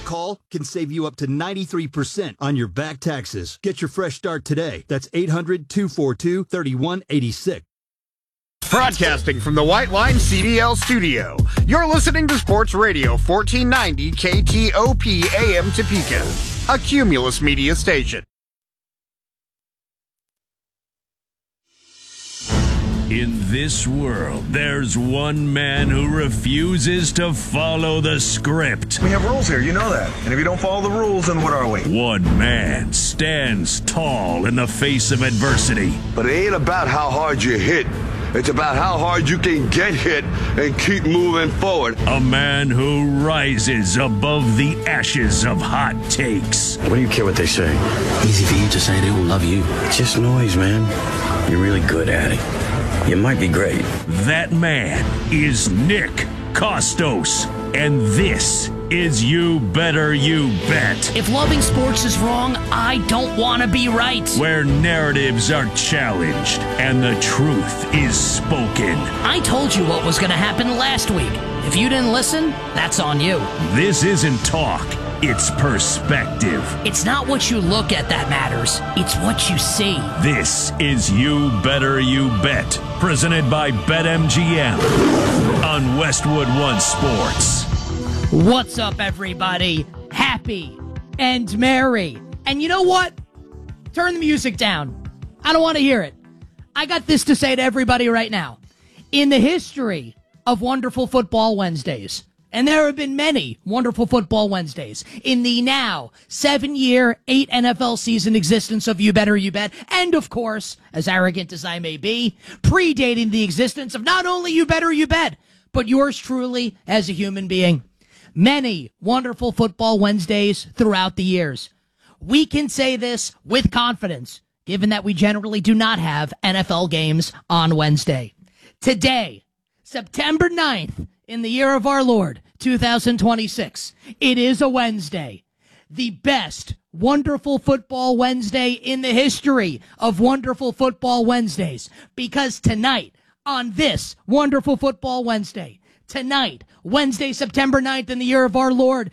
call can save you up to 93% on your back taxes. Get your fresh start today. That's 800-242-3186. Broadcasting from the White Line CDL studio, you're listening to Sports Radio 1490 KTOP AM Topeka, a Cumulus Media station. In this world, there's one man who refuses to follow the script. We have rules here, you know that. And if you don't follow the rules, then what are we? One man stands tall in the face of adversity. But it ain't about how hard you hit. It's about how hard you can get hit and keep moving forward. A man who rises above the ashes of hot takes. What do you care what they say? Easy for you to say they all love you. It's just noise, man. You're really good at it. You might be great. That man is Nick Kostos. And this is You Better You Bet. If loving sports is wrong, I don't want to be right. Where narratives are challenged and the truth is spoken. I told you what was going to happen last week. If you didn't listen, that's on you. This isn't talk. It's perspective. It's not what you look at that matters. It's what you see. This is You Better You Bet, presented by BetMGM on Westwood One Sports. What's up, everybody? Happy and merry. And you know what? Turn the music down. I don't want to hear it. I got this to say to everybody right now. In the history of Wonderful Football Wednesdays, and there have been many Wonderful Football Wednesdays in the now 7-year, 8 NFL season existence of You Better You Bet, and of course, as arrogant as I may be, predating the existence of not only You Better You Bet, but yours truly as a human being. Many Wonderful Football Wednesdays throughout the years. We can say this with confidence, given that we generally do not have NFL games on Wednesday. Today, September 9th, in the year of our Lord, 2026. It is a Wednesday. The best Wonderful Football Wednesday in the history of Wonderful Football Wednesdays. Because tonight, on this Wonderful Football Wednesday, tonight, Wednesday, September 9th, in the year of our Lord,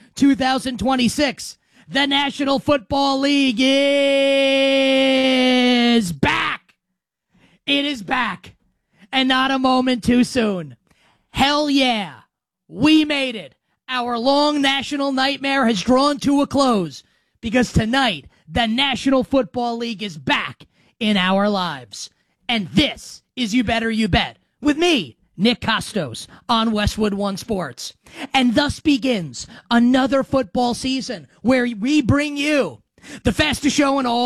2026, the National Football League is back. It is back. And not a moment too soon. Hell yeah, we made it. Our long national nightmare has drawn to a close because tonight, the National Football League is back in our lives. And this is You Better You Bet with me, Nick Kostos, on Westwood One Sports. And thus begins another football season where we bring you the fastest show in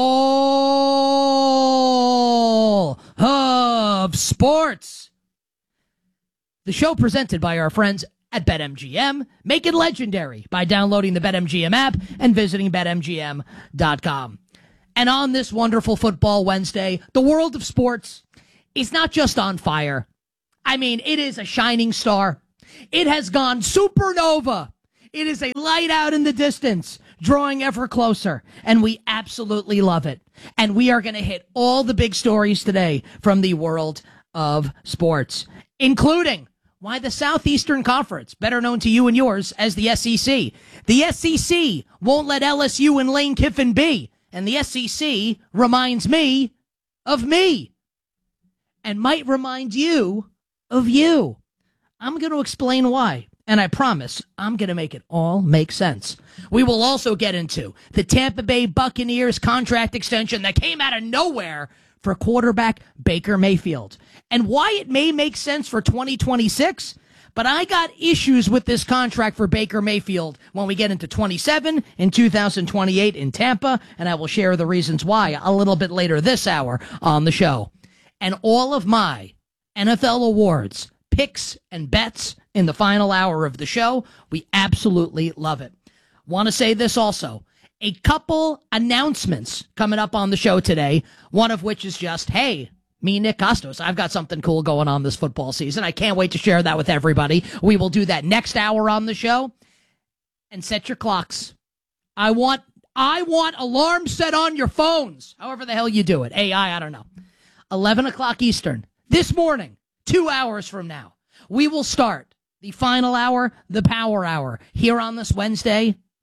all of sports. The show presented by our friends at BetMGM. Make it legendary by downloading the BetMGM app and visiting BetMGM.com. And on this Wonderful Football Wednesday, the world of sports is not just on fire. I mean, it is a shining star. It has gone supernova. It is a light out in the distance, drawing ever closer. And we absolutely love it. And we are going to hit all the big stories today from the world of sports, including why the Southeastern Conference, better known to you and yours as the SEC. The SEC won't let LSU and Lane Kiffin be. And the SEC reminds me of me. And might remind you of you. I'm going to explain why. And I promise I'm going to make it all make sense. We will also get into the Tampa Bay Buccaneers contract extension that came out of nowhere for quarterback Baker Mayfield, and why it may make sense for 2026, but I got issues with this contract for Baker Mayfield when we get into 27 and 2028 in Tampa, and I will share the reasons why a little bit later this hour on the show. And all of my NFL awards, picks, and bets in the final hour of the show. We absolutely love it. Want to say this also. A couple announcements coming up on the show today, one of which is just, hey, me, Nick Kostos, I've got something cool going on this football season. I can't wait to share that with everybody. We will do that next hour on the show. And set your clocks. I want alarms set on your phones, however the hell you do it. AI, I don't know. 11 o'clock Eastern, this morning, 2 hours from now, we will start the final hour, the power hour, here on this Wednesday,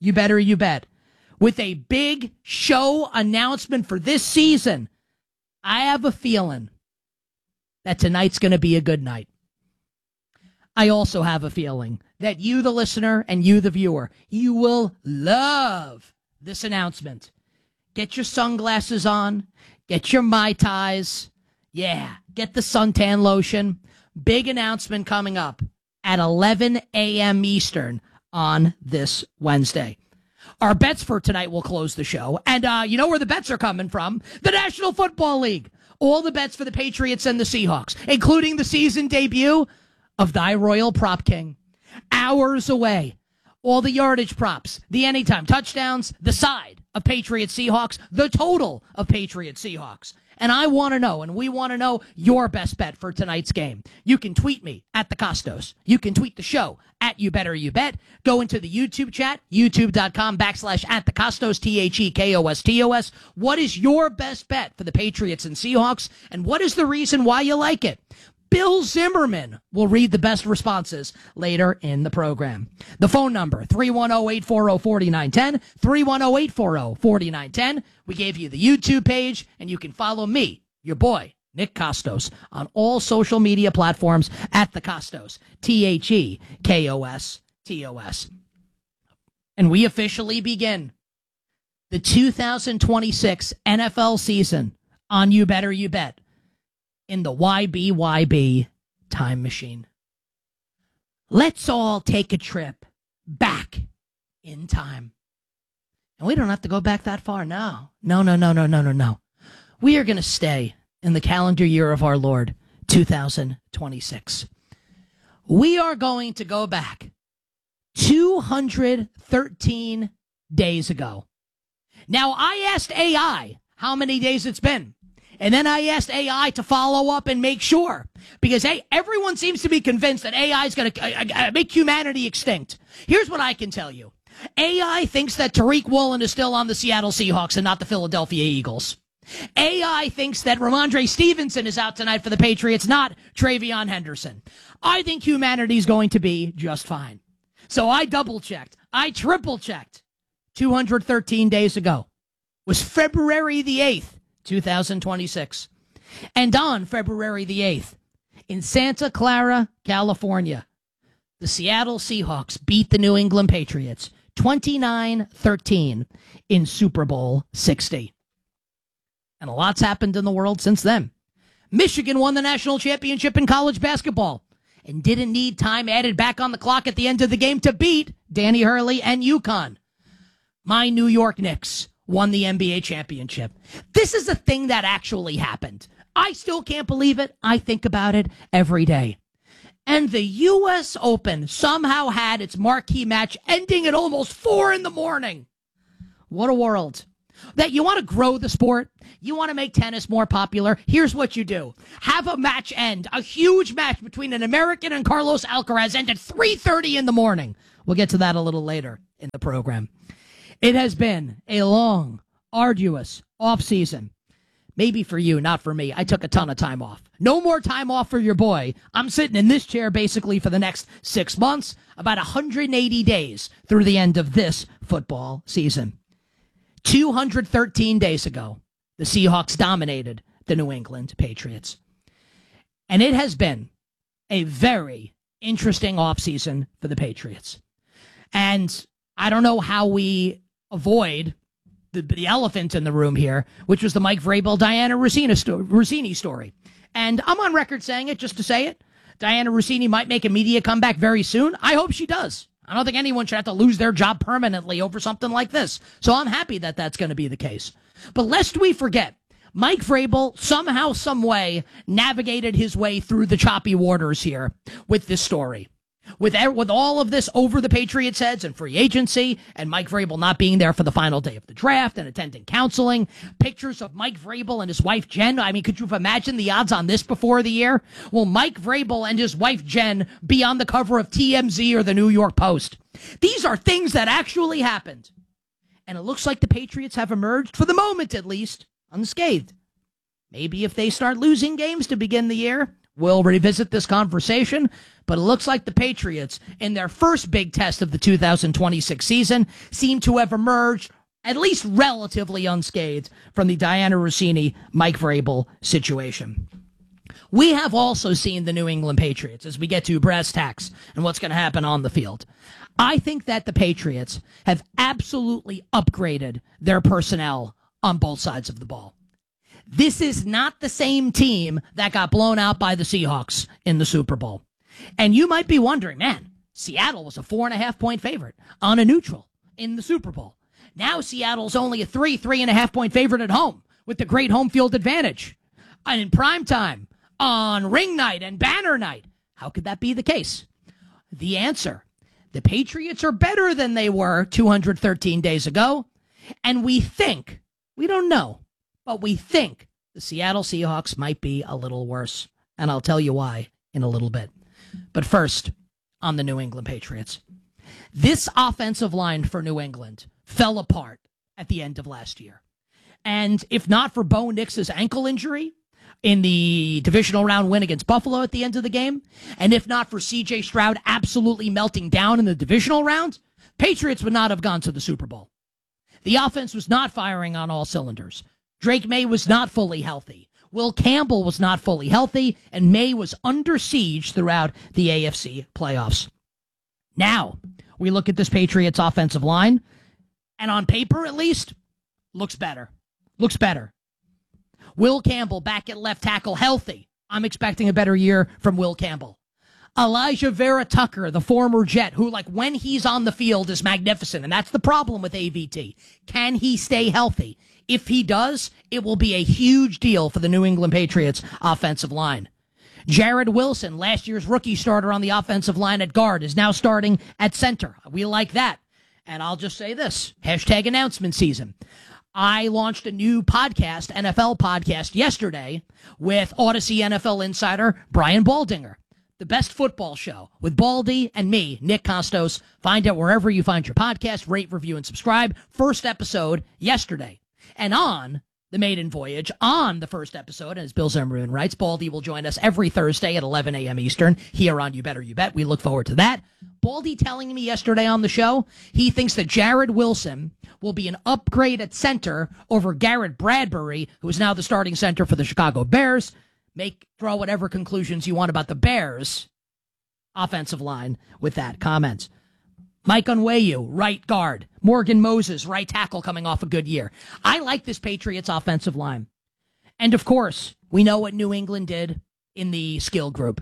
You Better You Bet, with a big show announcement for this season. I have a feeling that tonight's going to be a good night. I also have a feeling that you, the listener, and you, the viewer, you will love this announcement. Get your sunglasses on. Get your Mai Tais. Yeah, get the suntan lotion. Big announcement coming up at 11 a.m. Eastern on this Wednesday. Our bets for tonight will close the show. And you know where the bets are coming from? The National Football League. All the bets for the Patriots and the Seahawks, including the season debut of Thy Royal Prop King. Hours away. All the yardage props, the anytime touchdowns, the side of Patriots Seahawks, the total of Patriots Seahawks. And I want to know, and we want to know your best bet for tonight's game. You can tweet me at the Costos. You can tweet the show at You Better You Bet. Go into the YouTube chat, youtube.com/at the Costos, THEKOSTOS. What is your best bet for the Patriots and Seahawks? And what is the reason why you like it? Bill Zimmerman will read the best responses later in the program. The phone number, 310-840-4910, 310-840-4910. We gave you the YouTube page, and you can follow me, your boy, Nick Costos, on all social media platforms at the Costos, THEKOSTOS. And we officially begin the 2026 NFL season on You Better You Bet in the YBYB time machine. Let's all take a trip back in time. And we don't have to go back that far now. No. We are going to stay in the calendar year of our Lord, 2026. We are going to go back 213 days ago. Now, I asked AI how many days it's been. And then I asked AI to follow up and make sure. Because, hey, everyone seems to be convinced that AI is going to make humanity extinct. Here's what I can tell you. AI thinks that Tariq Woolen is still on the Seattle Seahawks and not the Philadelphia Eagles. AI thinks that Ramondre Stevenson is out tonight for the Patriots, not Travion Henderson. I think humanity's going to be just fine. So I double-checked. I triple-checked. 213 days ago was February the 8th. 2026. And on February the 8th, in Santa Clara, California, the Seattle Seahawks beat the New England Patriots 29-13 in Super Bowl 60. And a lot's happened in the world since then. Michigan won the national championship in college basketball and didn't need time added back on the clock at the end of the game to beat Danny Hurley and UConn. My New York Knicks won the NBA championship. This is a thing that actually happened. I still can't believe it. I think about it every day. And the U.S. Open somehow had its marquee match ending at almost 4 a.m. What a world. That you want to grow the sport, you want to make tennis more popular, here's what you do. Have a match end, a huge match between an American and Carlos Alcaraz end at 3:30 a.m. We'll get to that a little later in the program. It has been a long, arduous off-season. Maybe for you, not for me. I took a ton of time off. No more time off for your boy. I'm sitting in this chair basically for the next 6 months, about 180 days through the end of this football season. 213 days ago, the Seahawks dominated the New England Patriots. And it has been a very interesting offseason for the Patriots. And I don't know how we avoid the elephant in the room here, which was the Mike Vrabel, Diana Russini story. And I'm on record saying it just to say it. Diana Russini might make a media comeback very soon. I hope she does. I don't think anyone should have to lose their job permanently over something like this. So I'm happy that that's going to be the case. But lest we forget, Mike Vrabel somehow, some way, navigated his way through the choppy waters here with this story. With all of this over the Patriots' heads and free agency, and Mike Vrabel not being there for the final day of the draft and attending counseling, pictures of Mike Vrabel and his wife Jen. I mean, could you have imagined the odds on this before the year? Will Mike Vrabel and his wife Jen be on the cover of TMZ or the New York Post? These are things that actually happened. And it looks like the Patriots have emerged, for the moment at least, unscathed. Maybe if they start losing games to begin the year, We'll revisit this conversation, but it looks like the Patriots, in their first big test of the 2026 season, seem to have emerged at least relatively unscathed from the Diana Rossini, Mike Vrabel situation. We have also seen the New England Patriots as we get to brass tacks and what's going to happen on the field. I think that the Patriots have absolutely upgraded their personnel on both sides of the ball. This is not the same team that got blown out by the Seahawks in the Super Bowl. And you might be wondering, man, Seattle was a 4.5-point favorite on a neutral in the Super Bowl. Now Seattle's only a 3.5-point favorite at home with the great home field advantage. And in prime time, on ring night and banner night, how could that be the case? The answer, the Patriots are better than they were 213 days ago. And we think, we don't know, but we think the Seattle Seahawks might be a little worse. And I'll tell you why in a little bit. But first, on the New England Patriots. This offensive line for New England fell apart at the end of last year. And if not for Bo Nix's ankle injury in the divisional round win against Buffalo at the end of the game, and if not for C.J. Stroud absolutely melting down in the divisional round, Patriots would not have gone to the Super Bowl. The offense was not firing on all cylinders. Drake May was not fully healthy. Will Campbell was not fully healthy, and May was under siege throughout the AFC playoffs. Now, we look at this Patriots offensive line, and on paper, at least, looks better. Looks better. Will Campbell back at left tackle healthy. I'm expecting a better year from Will Campbell. Elijah Vera Tucker, the former Jet, who, like, when he's on the field is magnificent, and that's the problem with AVT. Can he stay healthy? If he does, it will be a huge deal for the New England Patriots offensive line. Jared Wilson, last year's rookie starter on the offensive line at guard, is now starting at center. We like that. And I'll just say this, hashtag announcement season. I launched a new podcast, NFL podcast, yesterday with Odyssey NFL insider Brian Baldinger. The best football show with Baldy and me, Nick Costos. Find it wherever you find your podcast. Rate, review, and subscribe. First episode yesterday. And on the maiden voyage, on the first episode, as Bill Zimmerman writes, Baldy will join us every Thursday at 11 a.m. Eastern here on You Better You Bet. We look forward to that. Baldy telling me yesterday on the show, he thinks that Jared Wilson will be an upgrade at center over Garrett Bradbury, who is now the starting center for the Chicago Bears. Draw whatever conclusions you want about the Bears offensive line with that comment. Mike Onwenu, right guard. Morgan Moses, right tackle, coming off a good year. I like this Patriots offensive line. And of course, we know what New England did in the skill group.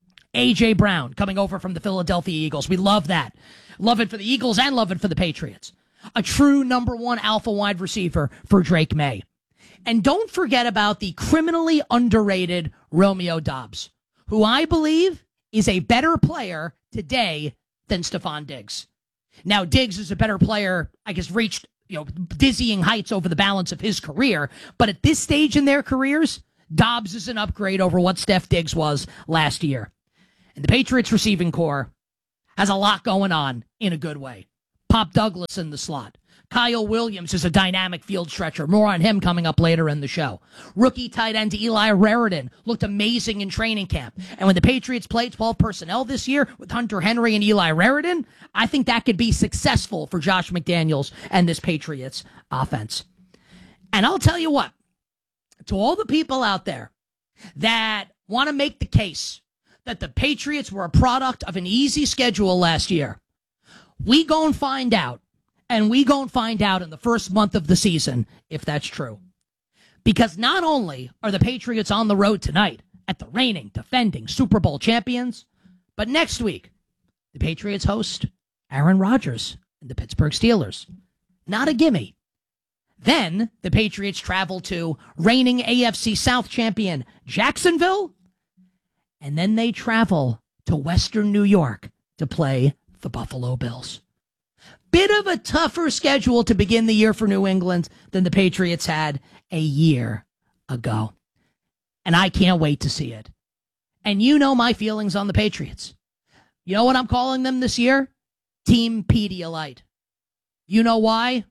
A.J. Brown coming over from the Philadelphia Eagles. We love that. Love it for the Eagles and love it for the Patriots. A true number one alpha wide receiver for Drake May. And don't forget about the criminally underrated Romeo Doubs, who I believe is a better player today than Stephon Diggs. Now, Diggs is a better player, I guess, reached dizzying heights over the balance of his career. But at this stage in their careers, Doubs is an upgrade over what Steph Diggs was last year. And the Patriots receiving core has a lot going on in a good way. Pop Douglas in the slot. Kyle Williams is a dynamic field stretcher. More on him coming up later in the show. Rookie tight end Eli Raritan looked amazing in training camp. And when the Patriots played 12 personnel this year with Hunter Henry and Eli Raritan, I think that could be successful for Josh McDaniels and this Patriots offense. And I'll tell you what, to all the people out there that want to make the case that the Patriots were a product of an easy schedule last year, we gon' find out. And we gon' find out in the first month of the season if that's true. Because not only are the Patriots on the road tonight at the reigning, defending Super Bowl champions, but next week, the Patriots host Aaron Rodgers and the Pittsburgh Steelers. Not a gimme. Then the Patriots travel to reigning AFC South champion Jacksonville, and then they travel to Western New York to play the Buffalo Bills. Bit of a tougher schedule to begin the year for New England than the Patriots had a year ago. And I can't wait to see it. And you know my feelings on the Patriots. You know what I'm calling them this year? Team Pedialyte. You know why?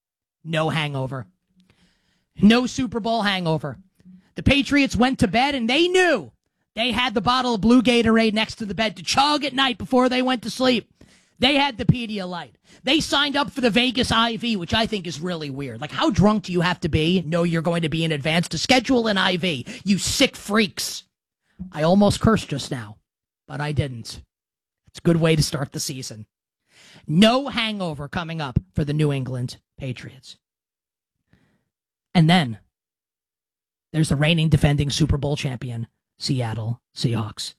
No hangover. No Super Bowl hangover. The Patriots went to bed and they knew They had the bottle of Blue Gatorade next to the bed to chug at night before they went to sleep. They had the Pedialyte. They signed up for the Vegas IV, which I think is really weird. Like, how drunk do you have to be? Know you're going to be in advance to schedule an IV. You sick freaks. I almost cursed just now, but I didn't. It's a good way to start the season. No hangover coming up for the New England Patriots. And then there's the reigning defending Super Bowl champion, Seattle Seahawks.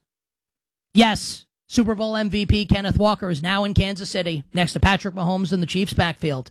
Yes, Super Bowl MVP Kenneth Walker is now in Kansas City next to Patrick Mahomes in the Chiefs' backfield.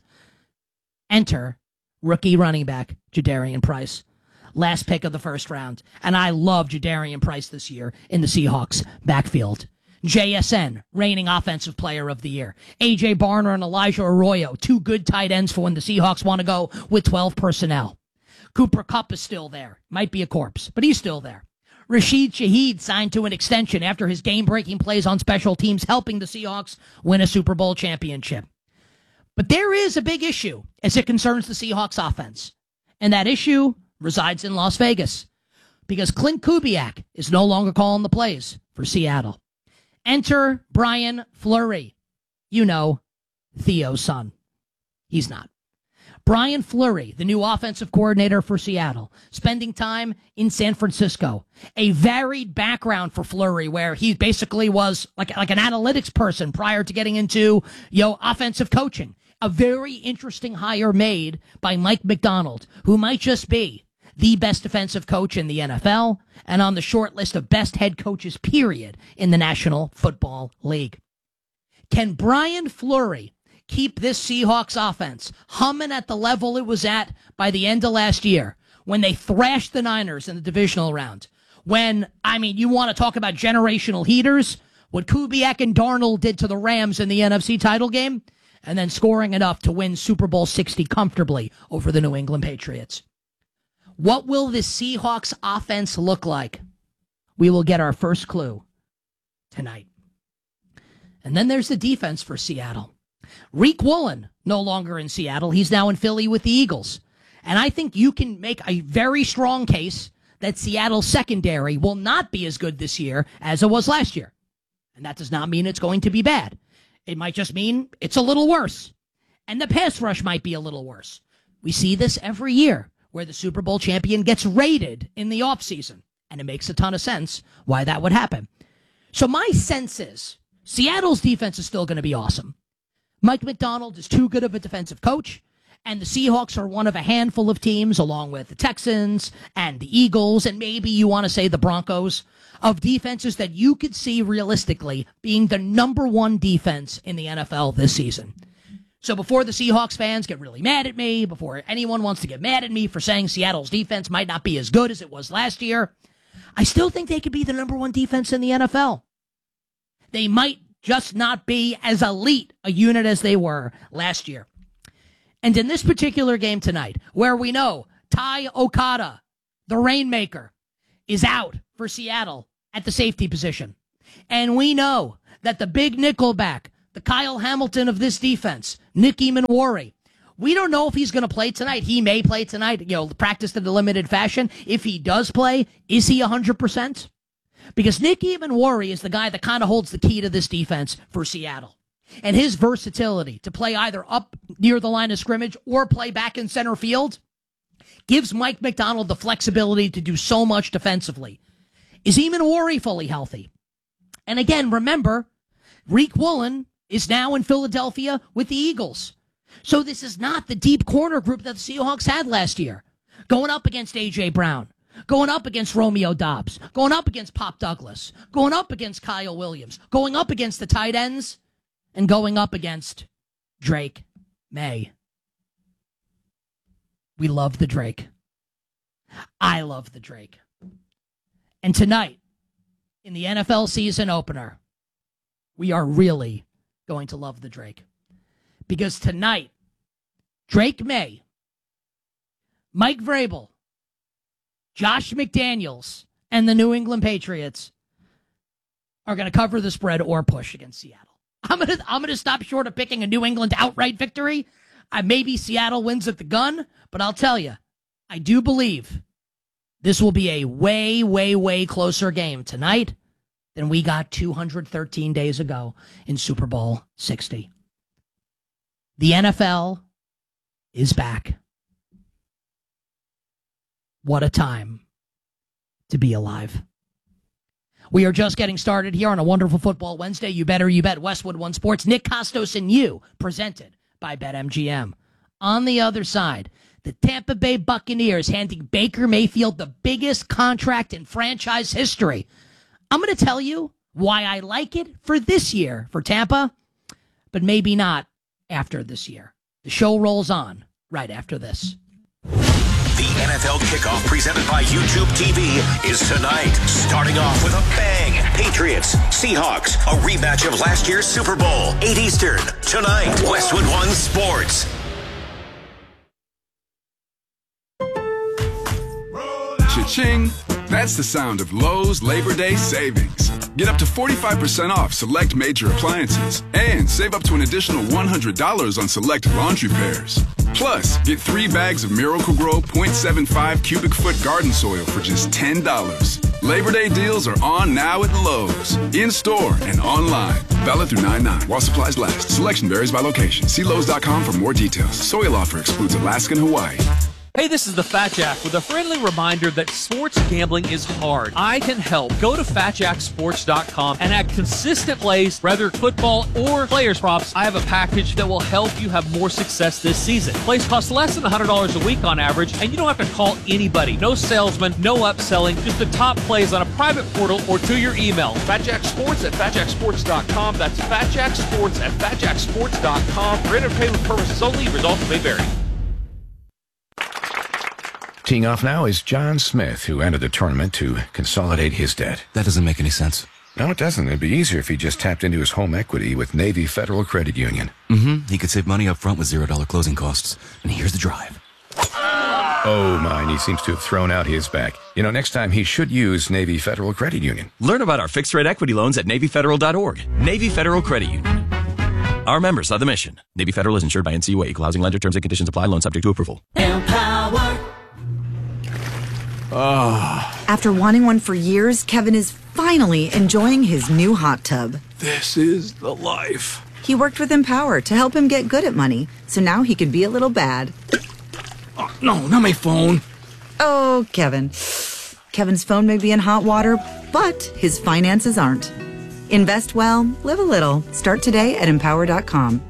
Enter rookie running back Jadarian Price, last pick of the first round. And I love Jadarian Price this year in the Seahawks' backfield. JSN, reigning offensive player of the year. A.J. Barner and Elijah Arroyo, two good tight ends for when the Seahawks want to go with 12 personnel. Cooper Kupp is still there. Might be a corpse, but he's still there. Rashid Shaheed signed to an extension after his game-breaking plays on special teams, helping the Seahawks win a Super Bowl championship. But there is a big issue as it concerns the Seahawks offense, and that issue resides in Las Vegas because Clint Kubiak is no longer calling the plays for Seattle. Enter Brian Fleury. You know, Theo's son. He's not. Brian Fleury, the new offensive coordinator for Seattle, spending time in San Francisco. A varied background for Fleury, where he basically was like an analytics person prior to getting into, offensive coaching. A very interesting hire made by Mike Macdonald, who might just be the best defensive coach in the NFL and on the short list of best head coaches, period, in the National Football League. Can Brian Fleury keep this Seahawks offense humming at the level it was at by the end of last year when they thrashed the Niners in the divisional round? When, you want to talk about generational heaters, what Kubiak and Darnold did to the Rams in the NFC title game, and then scoring enough to win Super Bowl 60 comfortably over the New England Patriots. What will this Seahawks offense look like? We will get our first clue tonight. And then there's the defense for Seattle. Reek Woolen, no longer in Seattle. He's now in Philly with the Eagles. And I think you can make a very strong case that Seattle's secondary will not be as good this year as it was last year. And that does not mean it's going to be bad. It might just mean it's a little worse. And the pass rush might be a little worse. We see this every year where the Super Bowl champion gets raided in the offseason. And it makes a ton of sense why that would happen. So my sense is Seattle's defense is still going to be awesome. Mike Macdonald is too good of a defensive coach, and the Seahawks are one of a handful of teams, along with the Texans and the Eagles, and maybe you want to say the Broncos, of defenses that you could see realistically being the number one defense in the NFL this season. So before the Seahawks fans get really mad at me, before anyone wants to get mad at me for saying Seattle's defense might not be as good as it was last year, I still think they could be the number one defense in the NFL. They might just not be as elite a unit as they were last year. And in this particular game tonight, where we know Ty Okada, the Rainmaker, is out for Seattle at the safety position, and we know that the big nickelback, the Kyle Hamilton of this defense, Nicky Manwari, we don't know if he's going to play tonight. He may play tonight, practiced in a limited fashion. If he does play, is he 100%? Because Nicky Manwari is the guy that kind of holds the key to this defense for Seattle. And his versatility to play either up near the line of scrimmage or play back in center field gives Mike Macdonald the flexibility to do so much defensively. Is Manwari fully healthy? And again, remember, Reek Woolen is now in Philadelphia with the Eagles. So this is not the deep corner group that the Seahawks had last year. Going up against A.J. Brown. Going up against Romeo Doubs, going up against Pop Douglas, going up against Kyle Williams, going up against the tight ends, and going up against Drake May. We love the Drake. I love the Drake. And tonight, in the NFL season opener, we are really going to love the Drake. Because tonight, Drake May, Mike Vrabel, Josh McDaniels, and the New England Patriots are going to cover the spread or push against Seattle. I'm gonna stop short of picking a New England outright victory. Maybe Seattle wins at the gun, but I'll tell you, I do believe This will be a way, way, way closer game tonight than we got 213 days ago in Super Bowl 60. The NFL is back. What a time to be alive. We are just getting started here on a wonderful Football Wednesday. You better, you bet. Westwood One Sports, Nick Kostos and you, presented by BetMGM. On the other side, the Tampa Bay Buccaneers handing Baker Mayfield the biggest contract in franchise history. I'm going to tell you why I like it for this year for Tampa, but maybe not after this year. The show rolls on right after this. The NFL kickoff presented by YouTube TV is tonight. Starting off with a bang. Patriots, Seahawks, a rematch of last year's Super Bowl. 8 Eastern, tonight. Westwood One Sports. Cha-ching! That's the sound of Lowe's Labor Day savings. Get up to 45% off select major appliances and save up to an additional $100 on select laundry pairs. Plus, get 3 bags of Miracle-Gro 0.75 cubic foot garden soil for just $10. Labor Day deals are on now at Lowe's. In-store and online. Valid through 9/9 while supplies last. Selection varies by location. See Lowe's.com for more details. Soil offer excludes Alaska and Hawaii. Hey, this is the Fat Jack with a friendly reminder that sports gambling is hard. I can help. Go to FatJackSports.com and add consistent plays, whether football or players props. I have a package that will help you have more success this season. Plays cost less than $100 a week on average, and you don't have to call anybody. No salesman, no upselling, just the top plays on a private portal or to your email. FatJackSports at FatJackSports.com. That's FatJackSports at FatJackSports.com. For entertainment purposes only, results may vary. Teeing off now is John Smith, who entered the tournament to consolidate his debt. That doesn't make any sense. No, it doesn't. It'd be easier if he just tapped into his home equity with Navy Federal Credit Union. He could save money up front with $0 closing costs. And here's the drive. Oh, my, and he seems to have thrown out his back. You know, next time he should use Navy Federal Credit Union. Learn about our fixed-rate equity loans at NavyFederal.org. Navy Federal Credit Union. Our members are the mission. Navy Federal is insured by NCUA. Equal housing lender. Terms and conditions apply. Loan subject to approval. Empower. After wanting one for years, Kevin is finally enjoying his new hot tub. This is the life. He worked with Empower to help him get good at money, so now he can be a little bad. Oh, no, not my phone. Oh, Kevin. Kevin's phone may be in hot water, but his finances aren't. Invest well, live a little. Start today at Empower.com.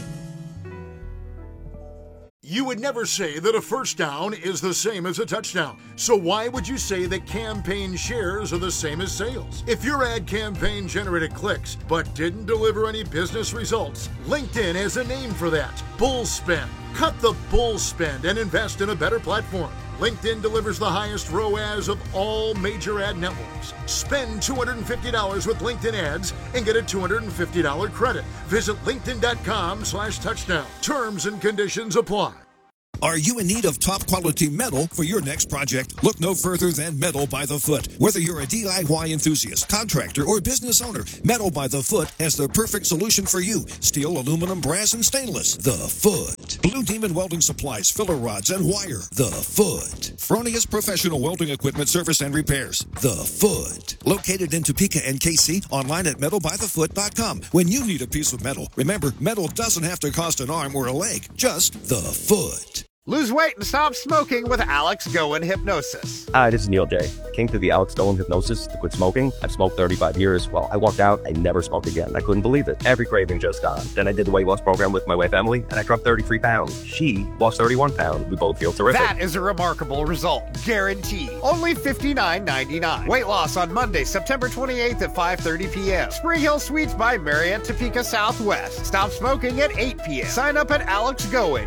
You would never say that a first down is the same as a touchdown. So why would you say that campaign shares are the same as sales? If your ad campaign generated clicks but didn't deliver any business results, LinkedIn has a name for that. Bull spend. Cut the bull spend and invest in a better platform. LinkedIn delivers the highest ROAS of all major ad networks. Spend $250 with LinkedIn ads and get a $250 credit. Visit linkedin.com/touchdown. Terms and conditions apply. Are you in need of top quality metal for your next project? Look no further than Metal by the Foot. Whether you're a DIY enthusiast, contractor, or business owner, Metal by the Foot has the perfect solution for you. Steel, aluminum, brass, and stainless. The Foot. Blue Demon Welding Supplies, filler rods, and wire. The Foot. Fronius Professional Welding Equipment Service and Repairs. The Foot. Located in Topeka and KC, online at metalbythefoot.com. When you need a piece of metal, remember, metal doesn't have to cost an arm or a leg, just the Foot. Lose weight and stop smoking with Alex Goen Hypnosis. Hi, this is Neil J. I came to the Alex Goen Hypnosis to quit smoking. I've smoked 35 years. Well, I walked out, I never smoked again. I couldn't believe it. Every craving just gone. Then I did the weight loss program with my wife, Emily, and I dropped 33 pounds. She lost 31 pounds. We both feel terrific. That is a remarkable result. Guaranteed. Only $59.99. Weight loss on Monday, September 28th at 5:30 p.m. Spring Hill Suites by Marriott, Topeka Southwest. Stop smoking at 8 p.m. Sign up at AlexGoen,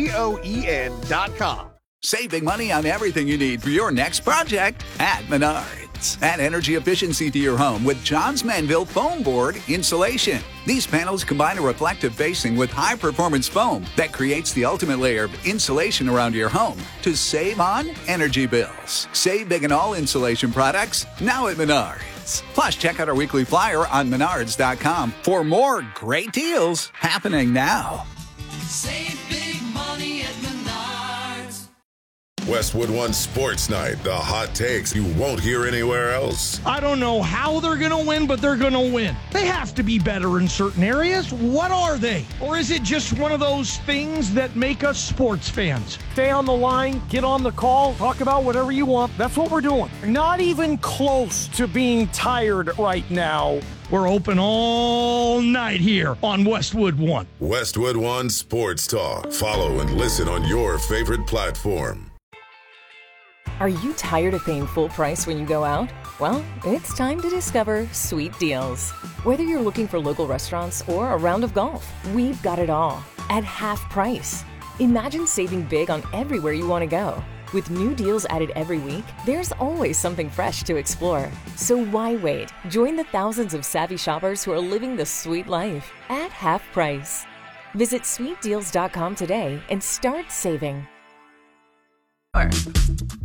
GOEN.com. Save big money on everything you need for your next project at Menards. Add energy efficiency to your home with Johns Manville Foam Board Insulation. These panels combine a reflective facing with high-performance foam that creates the ultimate layer of insulation around your home to save on energy bills. Save big on all insulation products now at Menards. Plus, check out our weekly flyer on Menards.com for more great deals happening now. Save big money at Menards. Westwood One Sports Night, the hot takes you won't hear anywhere else. I don't know how they're going to win, but they're going to win. They have to be better in certain areas. What are they? Or is it just one of those things that make us sports fans? Stay on the line, get on the call, talk about whatever you want. That's what we're doing. Not even close to being tired right now. We're open all night here on Westwood One. Westwood One Sports Talk. Follow and listen on your favorite platform. Are you tired of paying full price when you go out? Well, it's time to discover Sweet Deals. Whether you're looking for local restaurants or a round of golf, we've got it all at half price. Imagine saving big on everywhere you want to go. With new deals added every week, there's always something fresh to explore. So why wait? Join the thousands of savvy shoppers who are living the sweet life at half price. Visit sweetdeals.com today and start saving.